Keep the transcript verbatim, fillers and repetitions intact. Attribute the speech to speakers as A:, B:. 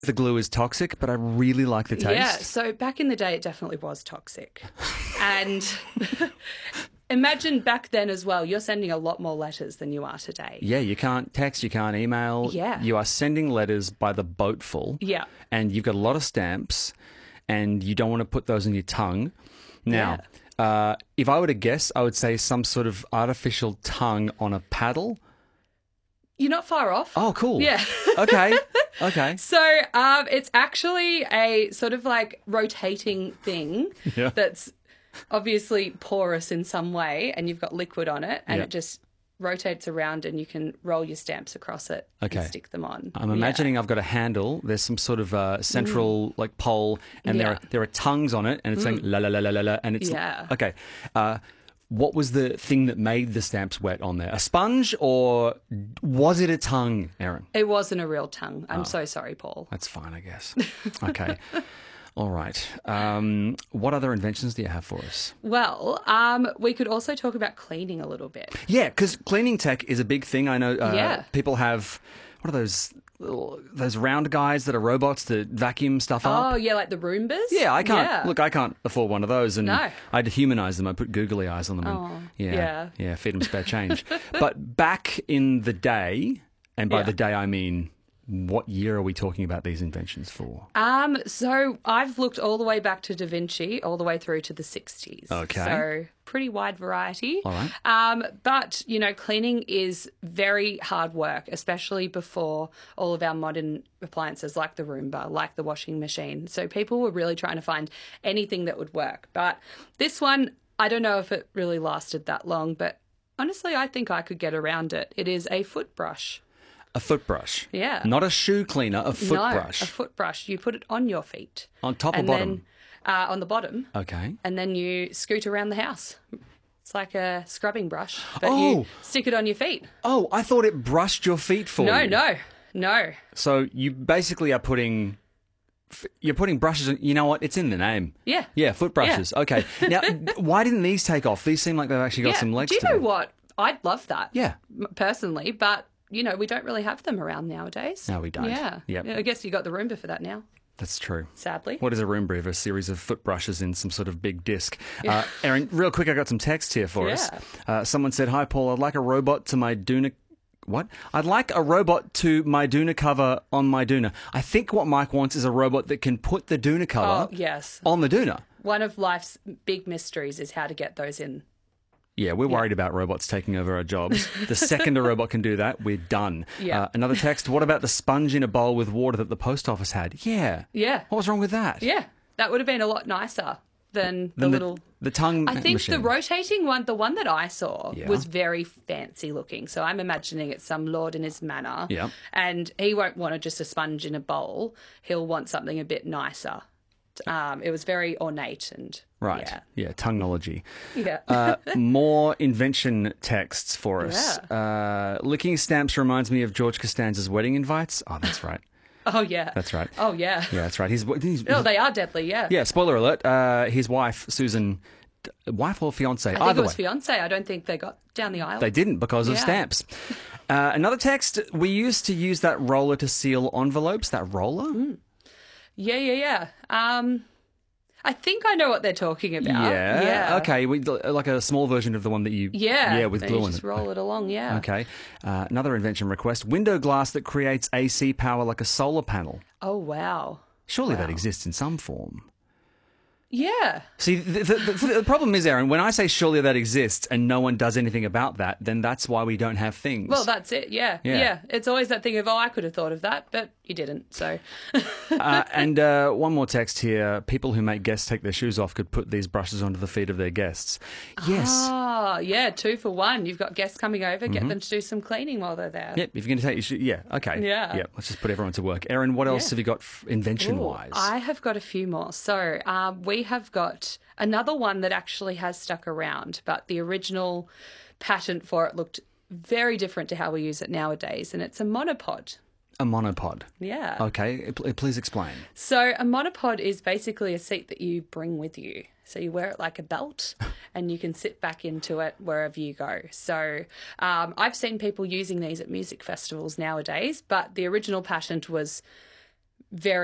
A: the glue is toxic, but I really like the taste.
B: Yeah, so back in the day, it definitely was toxic. And imagine back then as well, you're sending a lot more letters than you are today.
A: Yeah, you can't text, you can't email.
B: Yeah.
A: You are sending letters by the boatful.
B: Yeah.
A: And you've got a lot of stamps, and you don't want to put those in your tongue. Now,
B: Yeah.
A: uh, if I were to guess, I would say some sort of artificial tongue on a paddle.
B: You're not far off.
A: Oh, cool.
B: Yeah.
A: Okay. Okay.
B: So um, it's actually a sort of like rotating thing
A: Yeah.
B: that's obviously porous in some way, and you've got liquid on it, and
A: Yeah.
B: it just rotates around, and you can roll your stamps across it
A: Okay.
B: and stick them on.
A: I'm
B: Yeah.
A: imagining I've got a handle. There's some sort of uh, central like pole, and there
B: Yeah.
A: are there are tongues on it, and it's saying la la la la la la, and it's
B: Yeah.
A: okay. Uh, what was the thing that made the stamps wet on there? A sponge, or was it a tongue, Erin?
B: It wasn't a real tongue.
A: Oh.
B: I'm so sorry, Paul.
A: That's fine, I guess. Okay. All right. Um, what other inventions do you have for us?
B: Well, um, we could also talk about cleaning a little bit.
A: Yeah, because cleaning tech is a big thing. I know uh,
B: Yeah.
A: people have, what are those little- those round guys that are robots that vacuum stuff up?
B: Oh, yeah, like the Roombas?
A: Yeah, I can't.
B: Yeah.
A: Look, I can't afford one of those, and
B: No.
A: I dehumanize them. I put googly eyes on them. And,
B: Oh,
A: yeah,
B: yeah.
A: yeah, feed them spare change. But back in the day, and by
B: Yeah.
A: the day I mean, what year are we talking about these inventions for?
B: Um, so I've looked all the way back to Da Vinci, all the way through to the sixties.
A: Okay.
B: So pretty wide variety.
A: All right.
B: Um, but, you know, cleaning is very hard work, especially before all of our modern appliances like the Roomba, like the washing machine. So people were really trying to find anything that would work. But this one, I don't know if it really lasted that long, but honestly, I think I could get around it. It is a foot brush.
A: A foot brush.
B: Yeah.
A: Not a shoe cleaner, a foot
B: no,
A: brush.
B: a foot brush. You put it on your feet.
A: On top or
B: and
A: bottom?
B: Then, uh, on the bottom.
A: Okay.
B: And then you scoot around the house. It's like a scrubbing brush, but
A: Oh.
B: you stick it on your feet.
A: Oh, I thought it brushed your feet for
B: No,
A: you.
B: no, no.
A: So you basically are putting, f- you're putting brushes. In, you know what? It's in the name.
B: Yeah.
A: Yeah, foot brushes. Okay. Now, why didn't these take off? These seem like they've actually got
B: yeah.
A: some legs
B: Do you
A: to
B: know
A: them.
B: what? I'd love that.
A: Yeah.
B: m- Personally, but you know we don't really have them around nowadays.
A: No, we don't.
B: Yeah.
A: Yep.
B: I guess you got the Roomba for that now.
A: That's true.
B: Sadly.
A: What is a Roomba? A series of foot brushes in some sort of big disc. Uh, Erin, real quick, I got some text here for us.
B: Yeah.
A: Uh, someone said, "Hi, Paul. I'd like a robot to my Duna." What? I'd like a robot to my Duna cover on my Duna. I think what Mike wants is a robot that can put the Duna cover
B: Oh yes.
A: on the Duna.
B: One of life's big mysteries is how to get those in.
A: Yeah, we're worried about robots taking over our jobs. The second a robot can do that, we're done.
B: Yeah.
A: Uh, another text, what about the sponge in a bowl with water that the post office had? Yeah.
B: Yeah.
A: What was wrong with that?
B: Yeah. That would have been a lot nicer than the
A: Then
B: little.
A: The tongue
B: I think
A: machine.
B: the rotating one, the one that I saw,
A: Yeah.
B: was very fancy looking. So I'm imagining it's some lord in his manor.
A: Yeah.
B: And he won't want a, just a sponge in a bowl. He'll want something a bit nicer. Um, it was very ornate and
A: Right.
B: yeah.
A: Yeah, tongueology.
B: Yeah.
A: Uh, more invention texts for us. Uh, licking stamps reminds me of George Costanza's wedding invites. Oh, that's right.
B: oh yeah.
A: That's right.
B: Oh yeah.
A: Yeah, that's right. He's, he's,
B: Oh, they are deadly. Yeah.
A: yeah, spoiler alert. Uh, his wife, Susan, wife or fiance?
B: I think
A: Either
B: it was
A: way.
B: fiance. I don't think they got down the aisle.
A: They didn't because of
B: Yeah.
A: stamps. Uh, another text, we used to use that roller to seal envelopes. That roller?
B: Mm. Yeah, yeah, yeah. Um, I think I know what they're talking about.
A: Yeah.
B: Yeah.
A: Okay, we, like a small version of the one that you...
B: Yeah.
A: Yeah, with
B: Then
A: glue
B: you
A: in
B: just
A: it.
B: roll it along. Yeah.
A: Okay. Uh, another invention request, window glass that creates A C power like a solar panel.
B: Oh wow.
A: Surely that
B: Wow.
A: exists in some form.
B: Yeah.
A: See, the, the, the, the problem is, Erin, when I say surely that exists and no one does anything about that, then that's why we don't have things.
B: Well, that's it. Yeah.
A: Yeah.
B: yeah. It's always that thing of, oh, I could have thought of that, but you didn't. So,
A: uh, and uh, one more text here. People who make guests take their shoes off could put these brushes onto the feet of their guests. Yes.
B: oh, yeah, two for one. You've got guests coming over,
A: Mm-hmm.
B: get them to do some cleaning while they're there.
A: Yep, if you're going to take your shoe, yeah, okay.
B: Yeah.
A: Yeah, let's just put everyone to work. Erin, what else
B: Yeah.
A: have you got f- invention-wise?
B: Ooh, I have got a few more. So um, we have got another one that actually has stuck around, but the original patent for it looked very different to how we use it nowadays, and it's a monopod.
A: A monopod.
B: Yeah.
A: Okay, p- please explain.
B: So a monopod is basically a seat that you bring with you. So you wear it like a belt and you can sit back into it wherever you go. So um, I've seen people using these at music festivals nowadays, but the original patent was very